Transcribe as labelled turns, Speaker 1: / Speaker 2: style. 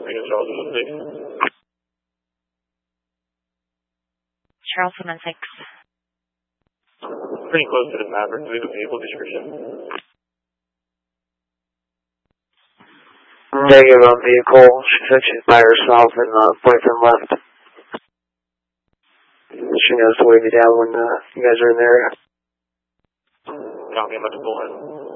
Speaker 1: Charles 116.
Speaker 2: Pretty close to the Maverick vehicle description.
Speaker 3: Negative on vehicle. She said she's by herself and boyfriend left. She knows to wave you down when you guys are in there.
Speaker 2: Copy, I'm about to pull in.